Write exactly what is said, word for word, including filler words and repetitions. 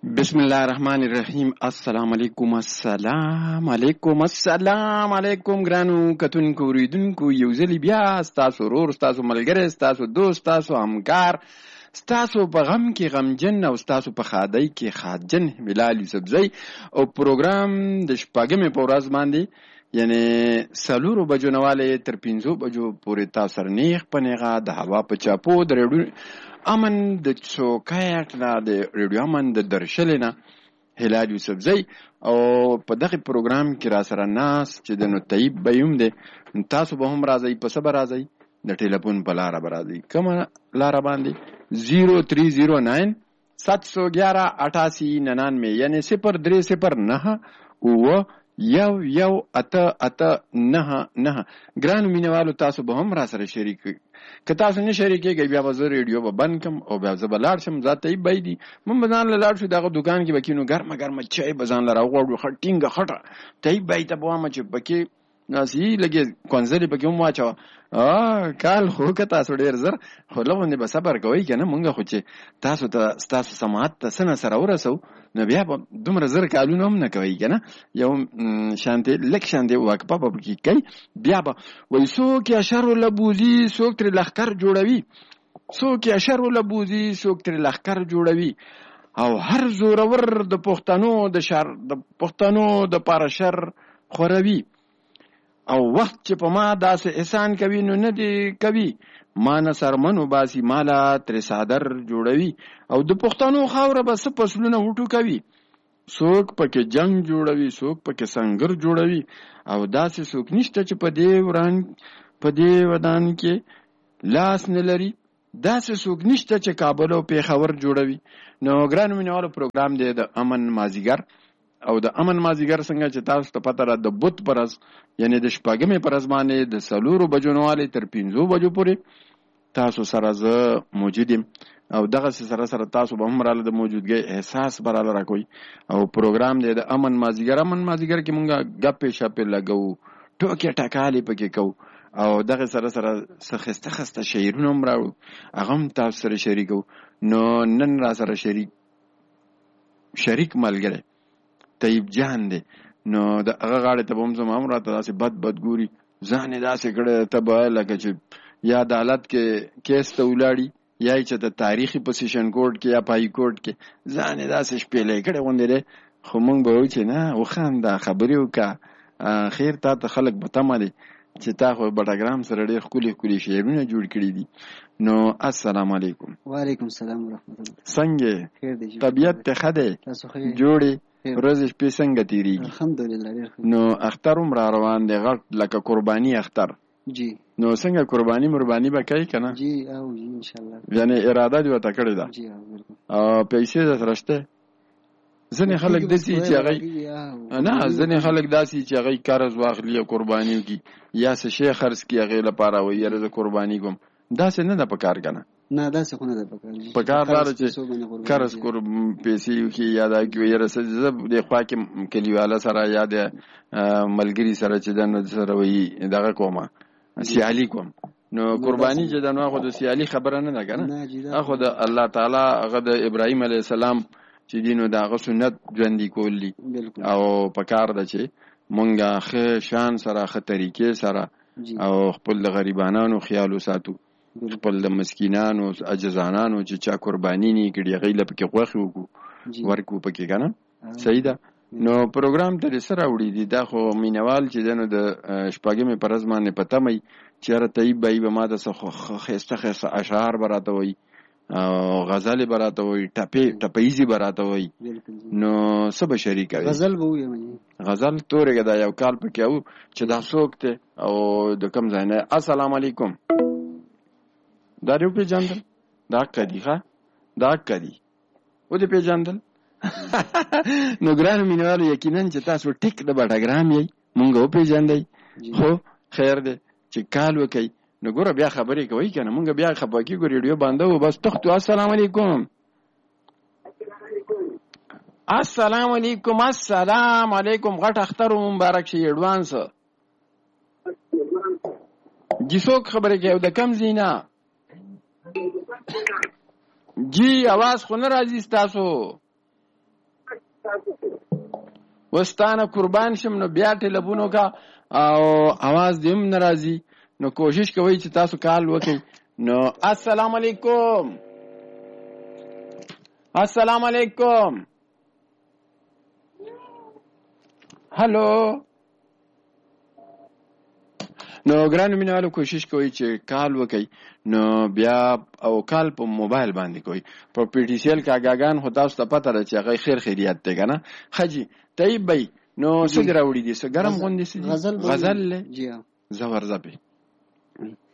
بسم الله الرحمن الرحیم. السلام علیکم السلام علیکم السلام علیکم ګرانو کتونکو اوریدونکو، یو ځل بیا ستاسو ورور، ستاسو ملګری، ستاسو دوست، ستاسو همکار، ستاسو په غم کې غمجن او ستاسو په ښادۍ کې ښادجن بلال یوسفزی او پروګرام د شپږمې په ورځ باندې یعنی څلورو بجو نه والې تر پنځو بجو پورې تاسو سره نیغ په نیغه د هوا په چاپو د ریډیو امن د چوکاټ نه د ریډیو امن د درشلې نه هلال یوسفزی او په دغه پروګرام کې را سره ناس چې د نو طیب بیوم دی. تاسو به هم راځئ، په څه به راځئ؟ د ټیلیفون په لاره به راځئ. کومه لاره باندې؟ زیرو تری زیرو ناین سات سو گیارہ اٹھاسی ننانوے یعنی صفر درې صفر نهه اووه یو یو اته اته نهه نهه. ګرانو مینوالو، تاسو به هم را سره شریک کړئ. که تاسو نه شریک کېږئ بیا به زه ریډیو به بند کړم او بیا زه به لاړ شم. زه طیب بی دي من به ځان له لاړ شو، دغه دوکان کې به کینو ګرمه ګرمه چای به ځان له راوغواړو، ښه ټینګه خټه طیب بی ته به وایم چې پکې ناسي لګې کونزلې پکې هم واچوه. کال خو که تاسو ډېر زر خو لغوندې به صبر کوئ که نه، مونږ خو چې تاسو ته ستاسو سماعت ته څه نه سره ورسو نو بیا به دومره زر کالونه هم نه کوئ که نه، یو شانتې لږ شانتې وقفه به پکې کوئ. بیا به وایي څوک یې اشر له بوځي څوک ترې لښکر جوړوي، څوک یې اشر له بوځي څوک ترې لښکر جوړوي، او هر زورور د پښتنو د شر د پښتنو د پاره شر خوروي، او وخت چې په ما داسې احسان کوي نو نه دی کوي، ما نه سرمنو باسي مالا ترې صادر جوړوي، او د پښتنو خاوره به څه فصلونه وټو کوي، څوک پکې جنگ جوړوي څوک پکې سنگر جوړوي، او داسې څوک نشته چې په دې وران په دې ودان کې لاس نه لري، داسې څوک نشته چې کابل او پیښور جوړوي. نو ګرانو مینوالو، پروګرام دی د امن مازیګر، او د امن مازیګر څنګه چې تاسو ته پته را د بت پرز یعنی د شپږمې پرز باندې د څلورو بجو نه والې تر پنځو بجو پورې تاسو سره زه موجود یم، او دغسې سره سره تاسو به هم راله د موجودګۍ احساس به راله راکوئ. او پروګرام دی د امن مازیګر. امن مازیګر کې مونږ ګپې شپې لګوو، ټوکې ټکالې پکې کوو، او دغه سره سره څه خسته خسته شعرونه هم راوړو، هغه هم تاسو سره شریکو. نو نن را سره شریک شریک ملګری طیب جان دی، نو د هغه غاړې ته به هم زما هم راته داسې بد بد ګوري، ځان یې داسې کړی ته به لکه چې یا عدالت کې کیس ته ولاړي یا یې چې د تاریخي په سیشن کوډ کې یا په های کوډ کې ځان یې داسې شپېلی کړی غوندې دی. خو موږ به وایو چې نه وخانده، خبرې وکړه، خیر تا ته خلک به تمه دی چې تا خو بټګرام سره ډېر ښکلي ښکلي شعرونه جوړ کړي دي. نو السلام علیکم. وعلیکم السلام ورحمت الله. څنګه طبیعت ته ښه دی؟ جوړې ورځې شپې څنګه تېرېږي؟ الحمدلله ډېر ښه. نو اختر هم را روان دی غټ لکه قرباني اختر. جی. نو څنګه قرباني مرباني به کوي که نه؟ جی او جی انشاءالله. یعنې اراده دې ورته کړې ده؟ جی او بالکل. او پیسې درسره شته؟ ځینې خلک داسې چې هغوی نه ځینې خلک داسې چې هغوی قرض واخلي او قرباني وکړي یا څه شی خرڅ کړي هغې لپاره وایي یاره زه قرباني کوم. داسې نه ده په کار که نه؟ نه داسې خو نه ده په کار. په کار دا ده چې قرض پیسې وکړي یا دا کړي یاره زه دې خوا کې کلیواله سره یا د ملګري سره چې ده نو سره وایي دغه کومه سیالي کوم. نو قرباني چې ده نو هغه د سیالي خبره نه ده که نه؟ هغه د الله تعالی هغه د ابراهیم علیه السلام چې دی نو د هغه سنت ژوندي کول دي، او په کار ده چې مونږ ښه شان سره ښه طریقې سره او خپل د غریبانانو خیال وساتو، خپل د مسکینانو عجزانانو چې چا قرباني نه کړي هغوی له پکې غوښې وکړو ورکړو پکې که نه؟ صحیح ده. نو پروګرام ته دې څه راوړي دي؟ دا خو مینوال چې دی نو د شپږمې په ورځ باندې په تمه وي چې یاره طیب به یي به ما ته څه ښایسته ښایسته اشعار به راته وایي او غزلې به راته وایي، ټپې ټپهیزې به راته وایي. نو څه به شریک کوي؟ غزل به ووایم. غزل تورېږه دا یو کال پکې او چې دا څوک دی او د کوم ځای نه؟ السلام علیکم. دا دې وپېژندل؟ دا حقه دي ښه دا حقه دي ودې پېژندل؟ نو ګرانو مینوالو یقینا چې تاسو ټیک د بټګرام یئ مونږ وپېژندئ، خو خیر دی چې کال وکئ. نو ګوره بیا خبرې کوئ که نه؟ مونږ بیا خفه کېږو، ریډیو بنده و بس تختو. السلام علیکم. السلام علیکم. السلام علیکم. غټ اختر مبارک شي ایډوانس. جی څوک خبرې کوي او د کم ځای نه؟ جی आवाज خو نه راځي ستاسو. وستانه قربان شم نو بیا ټلیفون وکړه او आवाज دې هم نه راځي نو کوشش کوئ چې تاسو کال وکړئ. نو السلام علیکم السلام علیکم هلو. نو ګرانو مینوالو کوشش کوئ چې کال وکئ نو بیا او کال په موبایل باندې کوئ. په پی ټي سی ایل کاګاګان خو تاسو ته پته ده چې هغه خیر خیریت دی که نه ښه جي طیب بی. نو څه دې راوړي دي څه ګرم غوندې څه دي غزل لی جی زه ورځه پې